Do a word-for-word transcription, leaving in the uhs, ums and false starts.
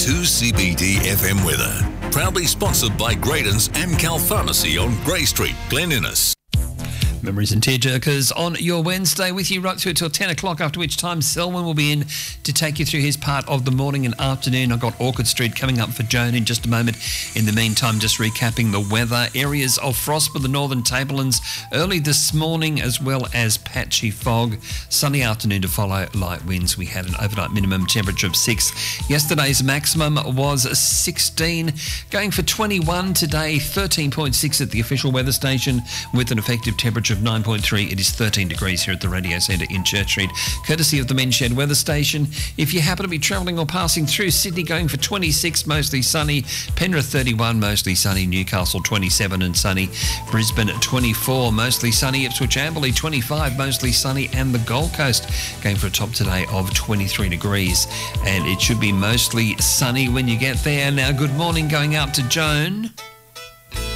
two C B D F M weather. Proudly sponsored by Graydon's Amcal Pharmacy on Grey Street, Glen Innes. Memories and tearjerkers on your Wednesday with you right through till ten o'clock, after which time Selwyn will be in to take you through his part of the morning and afternoon. I've got Orchard Street coming up for Joan in just a moment. In the meantime, just recapping the weather. Areas of frost for the northern tablelands early this morning, as well as patchy fog. Sunny afternoon to follow, light winds. We had an overnight minimum temperature of six. Yesterday's maximum was sixteen. Going for twenty-one today, thirteen point six at the official weather station with an effective temperature of nine point three. It is thirteen degrees here at the Radio Centre in Church Street, courtesy of the Men's Shed Weather Station. If you happen to be travelling or passing through Sydney, going for twenty-six, mostly sunny. Penrith thirty-one, mostly sunny. Newcastle twenty-seven and sunny. Brisbane twenty-four, mostly sunny. Ipswich Amberley twenty-five, mostly sunny. And the Gold Coast going for a top today of twenty-three degrees. And it should be mostly sunny when you get there. Now, good morning going out to Joan.